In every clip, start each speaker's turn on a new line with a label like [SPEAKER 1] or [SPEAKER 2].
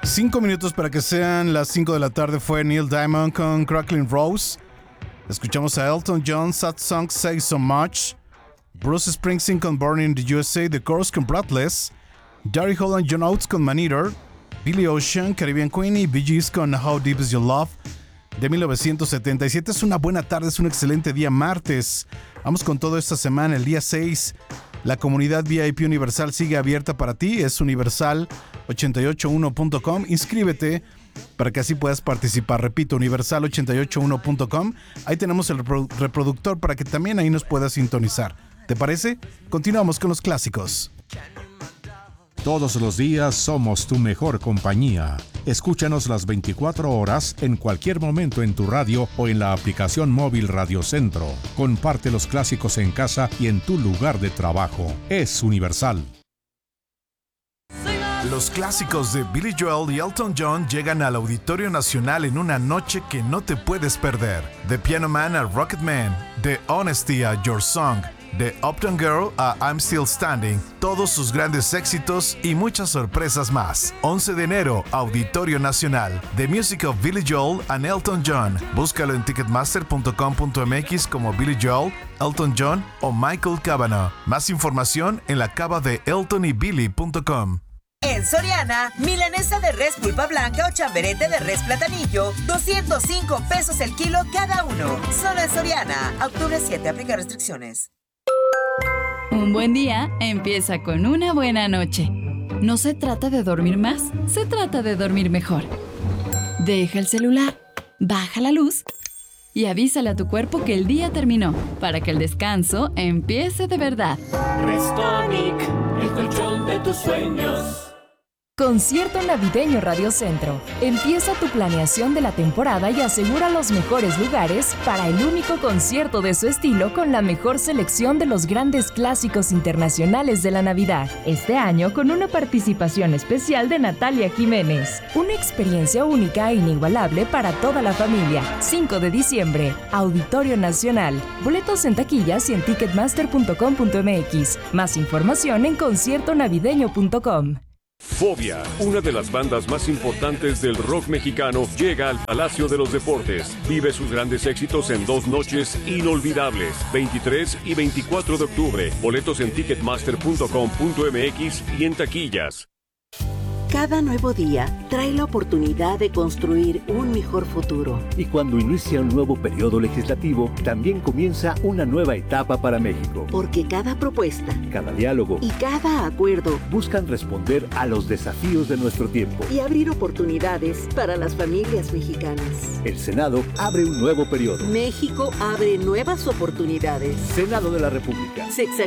[SPEAKER 1] 5 minutos para que sean las 5 de la tarde fue Neil Diamond con Crackling Rose. Escuchamos a Elton John, Sad Songs Say So Much. Bruce Springsteen con Born in the USA, The Chorus con Breathless. Gary Hall and John Oates con Man Eater. Billy Ocean, Caribbean Queen y Bee Gees con How Deep Is Your Love de 1977. Es una buena tarde, es un excelente día martes. Vamos con todo esta semana, el día 6. La comunidad VIP Universal sigue abierta para ti, es universal881.com. Inscríbete para que así puedas participar. Repito, universal881.com. Ahí tenemos el reproductor para que también ahí nos puedas sintonizar. ¿Te parece? Continuamos con los clásicos.
[SPEAKER 2] Todos los días somos tu mejor compañía. Escúchanos las 24 horas en cualquier momento en tu radio o en la aplicación móvil Radio Centro. Comparte los clásicos en casa y en tu lugar de trabajo. Es Universal.
[SPEAKER 3] Los clásicos de Billy Joel y Elton John llegan al Auditorio Nacional en una noche que no te puedes perder. De Piano Man a Rocket Man, de Honesty a Your Song, de Uptown Girl a I'm Still Standing, todos sus grandes éxitos y muchas sorpresas más. 11 de enero, Auditorio Nacional. The Music of Billy Joel and Elton John. Búscalo en ticketmaster.com.mx como Billy Joel, Elton John o Michael Cavanaugh. Más información en la cava de eltonybilly.com.
[SPEAKER 4] En Soriana, milanesa de res pulpa blanca o chamberete de res platanillo, 205 pesos el kilo cada uno. Solo en Soriana. Octubre 7, aplica restricciones.
[SPEAKER 5] Un buen día empieza con una buena noche. No se trata de dormir más, se trata de dormir mejor. Deja el celular, baja la luz y avísale a tu cuerpo que el día terminó, para que el descanso empiece de verdad.
[SPEAKER 6] Restonic, el colchón de tus sueños.
[SPEAKER 7] Concierto Navideño Radio Centro. Empieza tu planeación de la temporada y asegura los mejores lugares para el único concierto de su estilo con la mejor selección de los grandes clásicos internacionales de la Navidad. Este año con una participación especial de Natalia Jiménez. Una experiencia única e inigualable para toda la familia. 5 de diciembre, Auditorio Nacional. Boletos en taquillas y en ticketmaster.com.mx. Más información en conciertonavideño.com.
[SPEAKER 8] Fobia, una de las bandas más importantes del rock mexicano, llega al Palacio de los Deportes. Vive sus grandes éxitos en 2 noches inolvidables, 23 y 24 de octubre. Boletos en ticketmaster.com.mx y en taquillas.
[SPEAKER 9] Cada nuevo día trae la oportunidad de construir un mejor futuro.
[SPEAKER 10] Y cuando inicia un nuevo periodo legislativo, también comienza una nueva etapa para México.
[SPEAKER 9] Porque cada propuesta,
[SPEAKER 10] cada diálogo
[SPEAKER 9] y cada acuerdo
[SPEAKER 10] buscan responder a los desafíos de nuestro tiempo
[SPEAKER 9] y abrir oportunidades para las familias mexicanas.
[SPEAKER 10] El Senado abre un nuevo periodo.
[SPEAKER 9] México abre nuevas oportunidades.
[SPEAKER 10] Senado de la República.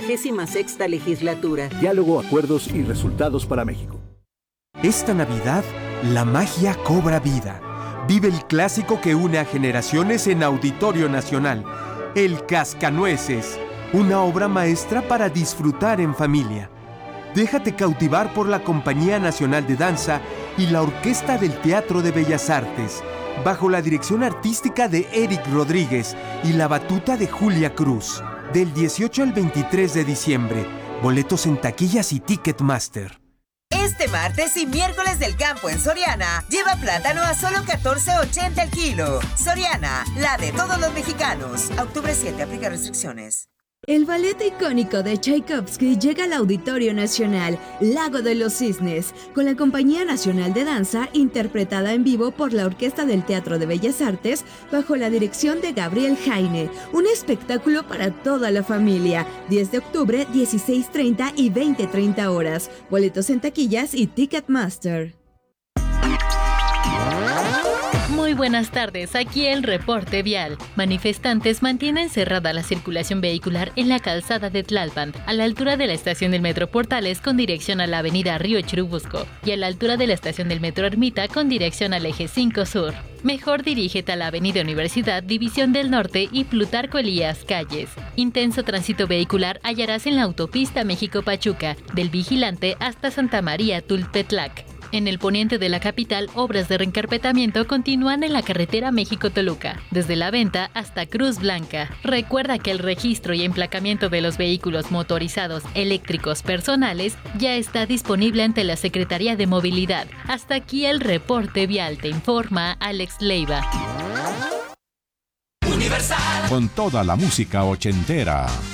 [SPEAKER 9] 66ª legislatura.
[SPEAKER 10] Diálogo, acuerdos y resultados para México.
[SPEAKER 11] Esta Navidad, la magia cobra vida. Vive el clásico que une a generaciones en Auditorio Nacional, El Cascanueces, una obra maestra para disfrutar en familia. Déjate cautivar por la Compañía Nacional de Danza y la Orquesta del Teatro de Bellas Artes, bajo la dirección artística de Eric Rodríguez y la batuta de Julia Cruz. Del 18 al 23 de diciembre, boletos en taquillas y Ticketmaster.
[SPEAKER 4] Este martes y miércoles del campo en Soriana, lleva plátano a solo $14.80 el kilo. Soriana, la de todos los mexicanos. Octubre 7, aplica restricciones.
[SPEAKER 12] El ballet icónico de Tchaikovsky llega al Auditorio Nacional, Lago de los Cisnes, con la Compañía Nacional de Danza, interpretada en vivo por la Orquesta del Teatro de Bellas Artes, bajo la dirección de Gabriel Jaine. Un espectáculo para toda la familia. 10 de octubre, 16:30 y 20:30 horas. Boletos en taquillas y Ticketmaster.
[SPEAKER 13] Muy buenas tardes, aquí el reporte vial. Manifestantes mantienen cerrada la circulación vehicular en la calzada de Tlalpan, a la altura de la estación del Metro Portales con dirección a la avenida Río Churubusco y a la altura de la estación del Metro Ermita con dirección al eje 5 Sur. Mejor dirígete a la avenida Universidad, División del Norte y Plutarco Elías Calles. Intenso tránsito vehicular hallarás en la autopista México-Pachuca, del Vigilante hasta Santa María Tulpetlac. En el poniente de la capital, obras de reencarpetamiento continúan en la carretera México-Toluca, desde La Venta hasta Cruz Blanca. Recuerda que el registro y emplacamiento de los vehículos motorizados eléctricos personales ya está disponible ante la Secretaría de Movilidad. Hasta aquí el reporte vial, te informa Alex Leiva.
[SPEAKER 2] Con toda la música ochentera.